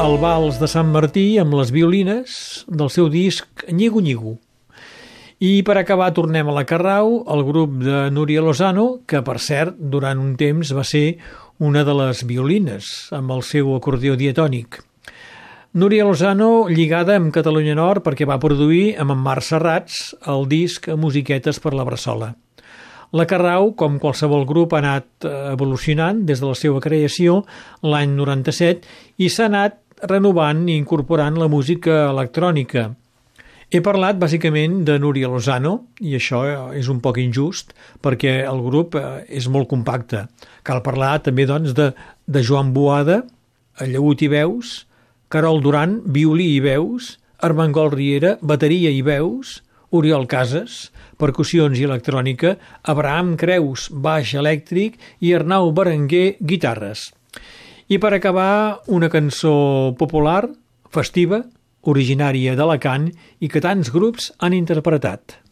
el Vals de Sant Martí amb les violines del seu disc Nyigo Nyigo. I per acabar tornem a la Carrau, el grup de Núria Lozano, que per cert durant un temps va ser una de les violines amb el seu acordió diatònic. Núria Lozano lligada amb Catalunya Nord perquè va produir amb en Marc Serrats el disc Musiquetes per la Bressola. La Carrau, com qualsevol grup, ha anat evolucionant des de la seva creació l'any 97 i s'ha anat renovant i incorporant la música electrònica. He parlat bàsicament de Núria Lozano i això és un poc injust perquè el grup és molt compacte. Cal parlar també doncs, de Joan Boada, llaüt i veus, Carol Duran, violí i veus, Armengol Riera, bateria i veus, Oriol Casas, percussions i electrònica, Abraham Creus, baix elèctric i Arnau Berenguer, guitarres. I per acabar, una cançó popular, festiva, originària d'Alacant i que tants grups han interpretat.